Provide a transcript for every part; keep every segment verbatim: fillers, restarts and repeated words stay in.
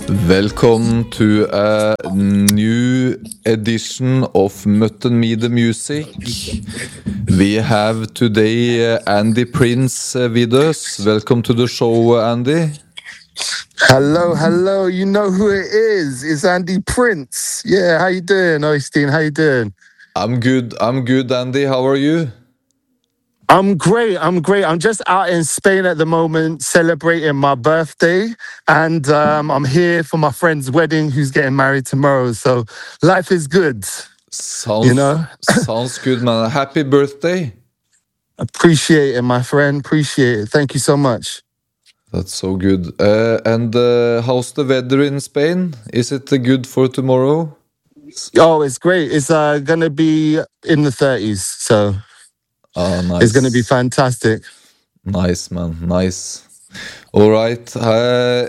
Welcome to a new edition of Mutton Me the Music. We have today uh, Andy Prince uh, with us. Welcome to the show, Andy. Hello, hello. You know who it is. It's Andy Prince. Yeah, how you doing, Oystein? How you doing? I'm good. I'm good, Andy. How are you? I'm great. I'm great. I'm just out in Spain at the moment celebrating my birthday. And um, I'm here for my friend's wedding who's getting married tomorrow. So life is good. Sounds, You know? sounds good, man. Happy birthday. Appreciate it, my friend. Appreciate it. Thank you so much. That's so good. Uh, and uh, how's the weather in Spain? Is it uh, good for tomorrow? Oh, it's great. It's uh, going to be in the thirties. So Ah, nice. it's going to be fantastic. Nice, man. Nice. All right. Uh,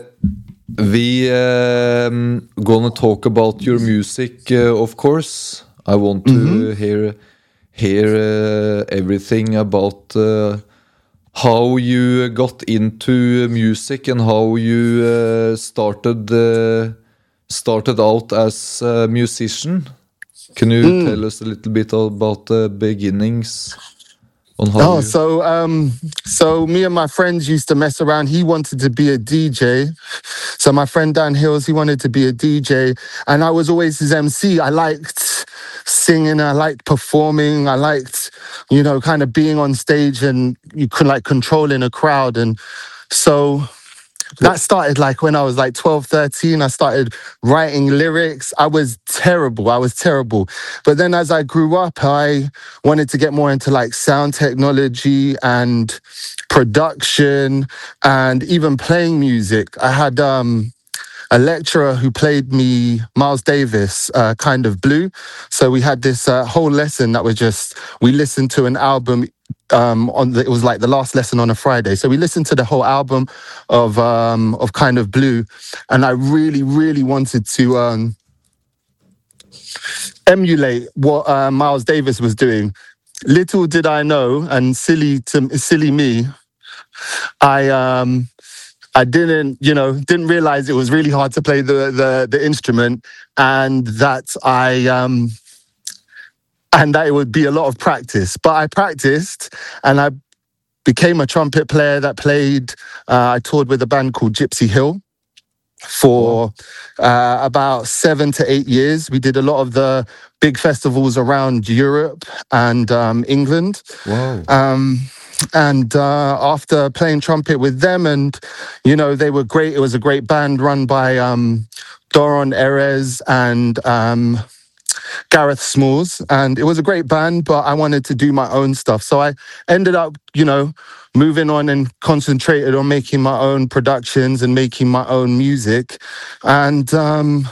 we um, gonna talk about your music, uh, of course. I want to Mhm. hear hear uh, everything about uh, how you got into music and how you uh, started uh, started out as a musician. Can you Mm. tell us a little bit about the beginnings? On how Oh, you... so um, so me and my friends used to mess around. He wanted to be a D J. So my friend Dan Hills, he wanted to be a D J, and I was always his M C. I liked singing, I liked performing, I liked, you know, kind of being on stage and you could like controlling a crowd. And so that started like when I was like twelve, thirteen. I started writing lyrics. I was terrible. I was terrible. But then as I grew up, I wanted to get more into like sound technology and production and even playing music. I had um, a lecturer who played me Miles Davis, uh, Kind of Blue. So we had this uh, whole lesson that was just, we listened to an album um, on the, it was like the last lesson on a Friday. So we listened to the whole album of um, of Kind of Blue, and I really, really wanted to um, emulate what uh, Miles Davis was doing. Little did I know, and silly to silly me, I um, I didn't, you know, didn't realize it was really hard to play the the, the instrument, and that I um, and that it would be a lot of practice. But I practiced, and I became a trumpet player that played. Uh, I toured with a band called Gypsy Hill for uh, about seven to eight years. We did a lot of the big festivals around Europe and um, England. Wow. Um, and uh, after playing trumpet with them, and you know, they were great. It was a great band run by um, Doron Erez and um, Gareth Smalls, and it was a great band, but I wanted to do my own stuff. So I ended up, you know, moving on and concentrated on making my own productions and making my own music. And um,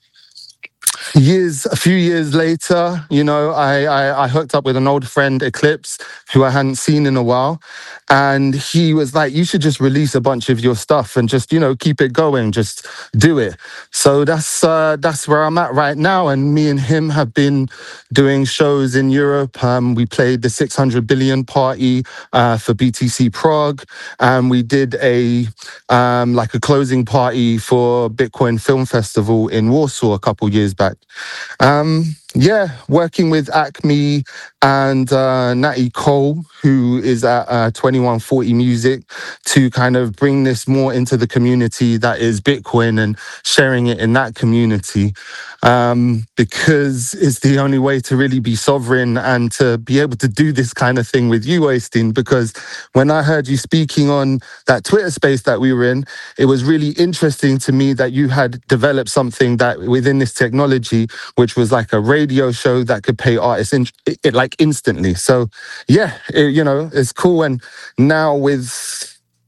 years, a few years later, you know, I, I, I hooked up with an old friend, Eclipse, who I hadn't seen in a while. And he was like, you should just release a bunch of your stuff and just, you know, keep it going, just do it. So that's uh, that's where I'm at right now. And me and him have been doing shows in Europe. Um, we played the six hundred billion party uh, for B T C Prague. And we did a um, like a closing party for Bitcoin Film Festival in Warsaw a couple years back. Um, yeah, working with Acme and uh, Natty Cole, who is at uh, twenty-one forty Music, to kind of bring this more into the community that is Bitcoin and sharing it in that community, um, because it's the only way to really be sovereign and to be able to do this kind of thing with you, Oystein. Because when I heard you speaking on that Twitter space that we were in, it was really interesting to me that you had developed something that within this technology, which was like a radio show that could pay artists in, it, it like instantly. So yeah, it, you know, it's cool. And now with,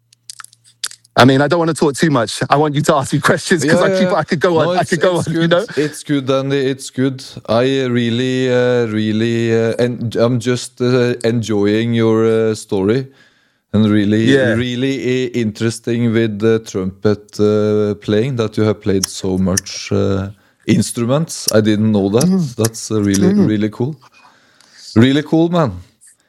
I mean, I don't want to talk too much. I want you to ask me questions because Yeah, I keep, yeah. I could go on, No, I it's, could go on, it's good. you know? It's good, Andy. It's good. I uh, really, uh, really, uh, and I'm just uh, enjoying your uh, story, and really, Yeah. really uh, interesting with the trumpet uh, playing that you have played so much uh, instruments. I didn't know that. Mm. That's uh, really, Mm. really cool. Really cool, man.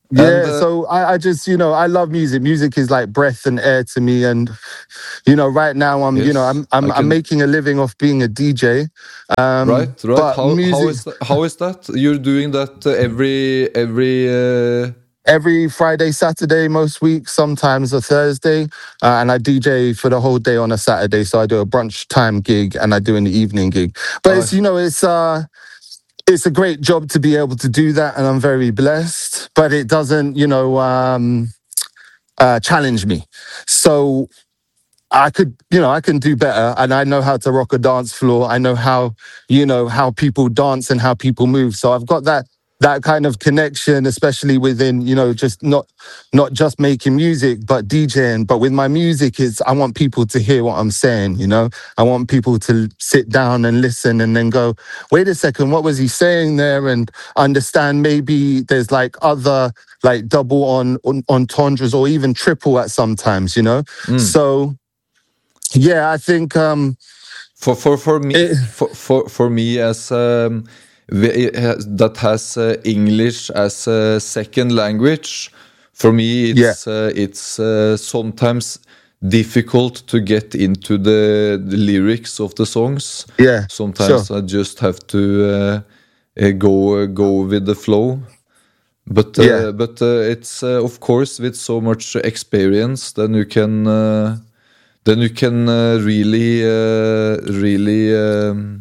And Yeah, uh, so I, I just, you know, I love music. Music is like breath and air to me. And, you know, right now I'm, you know, I'm yes, I I'm I'm can. making a living off being a D J. Um, Right, right. but How how music is that? How is that? You're doing that uh, every every. Uh, every Friday, Saturday, most weeks, sometimes a Thursday. Uh, and I D J for the whole day on a Saturday. So I do a brunch time gig and I do an evening gig. But I it's, you know, it's uh it's a great job to be able to do that, and I'm very blessed. But it doesn't, you know, um, uh, challenge me. So I could, you know, I can do better, and I know how to rock a dance floor. I know how, you know, how people dance and how people move. So I've got that that kind of connection, especially within, you know, just not not just making music, but DJing. But with my music, is I want people to hear what I'm saying. You know, I want people to sit down and listen, and then go, wait a second, what was he saying there? And understand maybe there's like other like double on, on entendres or even triple at sometimes. You know, mm. so. Yeah, I think um, for for for me it, for for, for me as um, ve- it has, that has uh, English as a second language. For me, yeah, it's uh, it's uh, sometimes difficult to get into the, the lyrics of the songs. yeah, sure. Sometimes I just have to uh, uh, go uh, go with the flow. But Yeah, uh, but uh, it's uh, of course with so much experience, then you can. Uh, then you can uh, really uh, really um,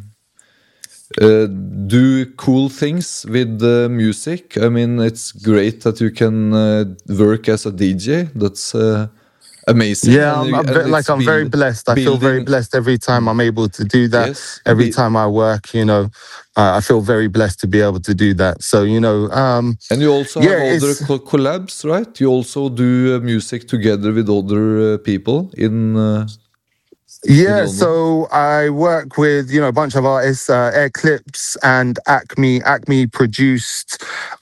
uh, do cool things with the music. I mean, it's great that you can uh, work as a D J. That's uh, amazing, yeah. and I'm, you- I'm and ve- like it's I'm very build blessed. I feel very building. blessed every time I'm able to do that. Yes, Every be, time I work, you know, uh, I feel very blessed to be able to do that. So you know, um, and you also yeah, have other it's co- collabs, right? You also do uh, music together with other uh, people in uh, in Yeah, London. so I work with, you know, a bunch of artists, uh, Eclipse and Acme. Acme produced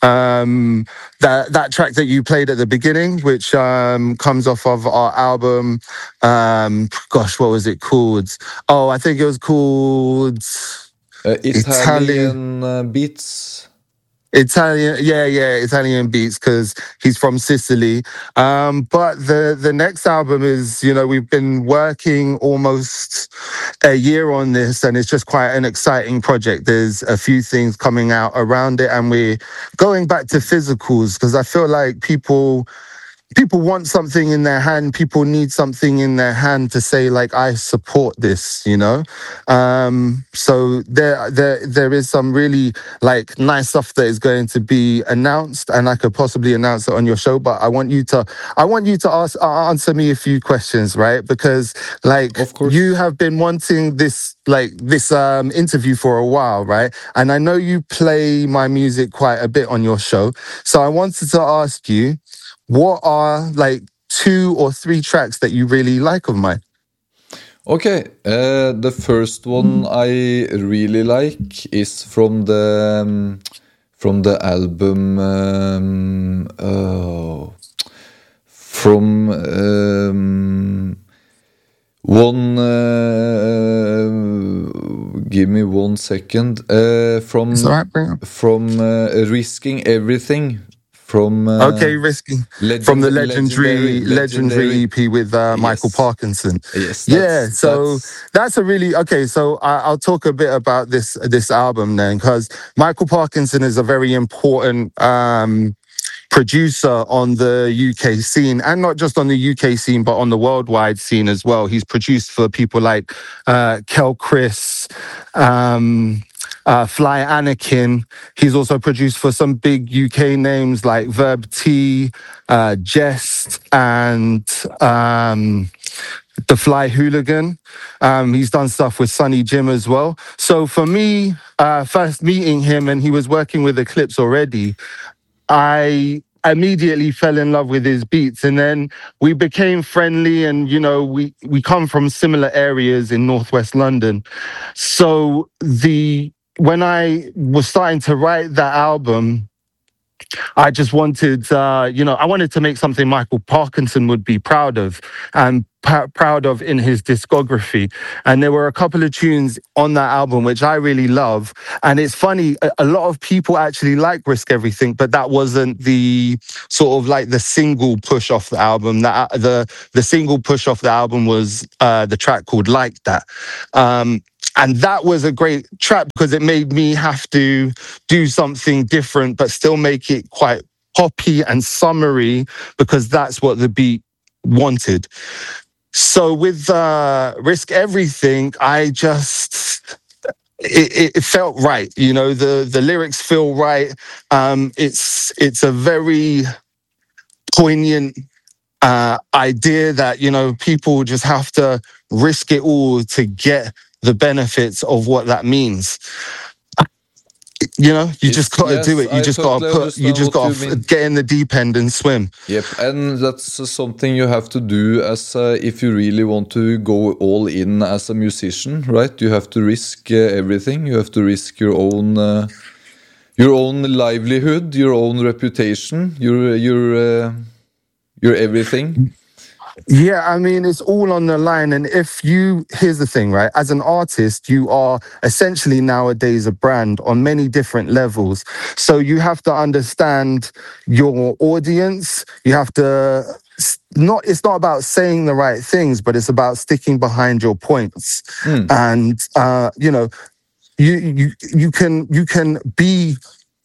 um, that that track that you played at the beginning, which um, comes off of our album. Um, gosh, what was it called? Oh, I think it was called Uh, Italian. Italian uh, beats. Italian, yeah, yeah, Italian beats because he's from Sicily. Um, but the the next album is, you know, we've been working almost a year on this, and it's just quite an exciting project. There's a few things coming out around it, and we're going back to physicals because I feel like people people want something in their hand. People need something in their hand to say, like, I support this, you know. Um, so there, there, there is some really like nice stuff that is going to be announced, and I could possibly announce it on your show. But I want you to, I want you to ask, uh, answer me a few questions, right? Because like Of you course. have been wanting this, like this um, interview for a while, right? And I know you play my music quite a bit on your show, so I wanted to ask you. What are like two or three tracks that you really like of mine? Okay, uh, the first one I really like is from the um, from the album um, oh, from um, one. Uh, give me one second. Uh, It's all from right, bring it. from uh, risking everything from uh, Okay, Risky from legend the legendary legendary legendary legendary. E P with uh, Michael Yes, Parkinson. yes, Yeah, that's so that's that's a really okay. So I, I'll talk a bit about this this album then, because Michael Parkinson is a very important um, producer on the U K scene, and not just on the U K scene, but on the worldwide scene as well. He's produced for people like uh, Kel Chris, um, uh, Fly Anakin. He's also produced for some big U K names like Verb T, uh, Jest, and um, the Fly Hooligan. Um, he's done stuff with Sonny Jim as well. So for me, uh, first meeting him, and he was working with Eclipse already, I immediately fell in love with his beats, and then we became friendly, and you know we we come from similar areas in northwest London. So the when I was starting to write that album, I just wanted, uh, you know, I wanted to make something Michael Parkinson would be proud of and p- proud of in his discography. And there were a couple of tunes on that album which I really love. And it's funny, a, a lot of people actually like Risk Everything, but that wasn't the sort of like the single push off the album. That the the single push off the album was uh, the track called Like That. Um, and that was a great track because it made me have to do something different, but still make it quite poppy and summery because that's what the beat wanted. So with uh, Risk Everything, I just it, it felt right. You know, the the lyrics feel right. Um, it's it's a very poignant uh, idea that, you know, people just have to risk it all to get the benefits of what that means. You know, you Yes, just got to yes, do it. You I just got totally to put, you understand just what got you to mean. get in the deep end and swim. Yep, and that's uh, something you have to do as uh, if you really want to go all in as a musician, right? You have to risk uh, everything. You have to risk your own uh, your own livelihood, your own reputation, your your uh, your everything. Yeah, I mean, it's all on the line. And if you, here's the thing, right? As an artist, you are essentially nowadays a brand on many different levels. So you have to understand your audience. You have to s- not, it's not about saying the right things, but it's about sticking behind your points. Mm. And, uh, you know, you, you, you can, you can be,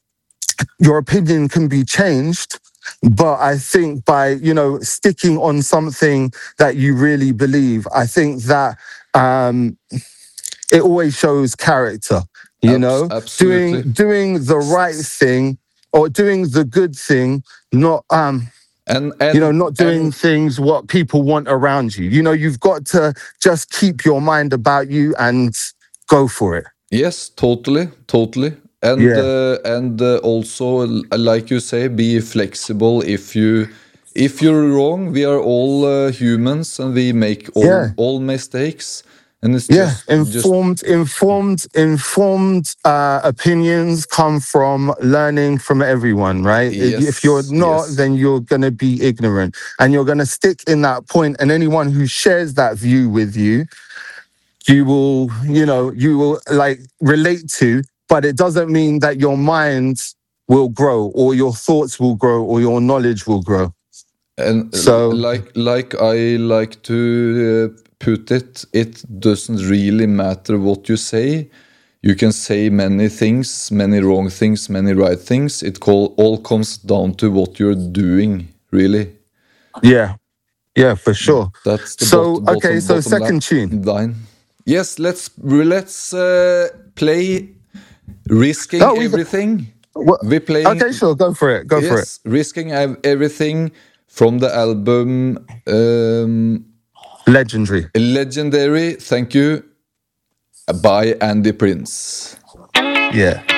your opinion can be changed, but I think by, you know, sticking on something that you really believe, I think that um, it always shows character, you Abs- know, absolutely. doing doing the right thing or doing the good thing, not um, And you know, and not doing and things what people want around you. You know, you've got to just keep your mind about you and go for it. yes, totally, totally. And Yeah. uh, and uh, also, l- like you say, be flexible. If you if you're wrong, we are all uh, humans, and we make all Yeah. all mistakes. And it's Yeah, just just informed, informed, informed uh, opinions come from learning from everyone, right? If if you're yes, not, yes, then you're going to be ignorant and you're going to stick in that point. And anyone who shares that view with you, you will, you know, you will like relate to, but it doesn't mean that your mind will grow or your thoughts will grow or your knowledge will grow. and uh, So, like like I like to uh, put it, it doesn't really matter what you say. You can say many things, many wrong things, many right things. It call, all comes down to what you're doing, really. yeah, yeah, for sure. That's the So, bot- okay, bottom so bottom second tune. li- line. Yes, let's let's uh, play risking Oh, we everything. What? We're playing Okay, sure. Go for it. Go for it. yes, risking ev- everything from the album um, Legendary. Legendary. Thank you by Andy Prince. Yeah.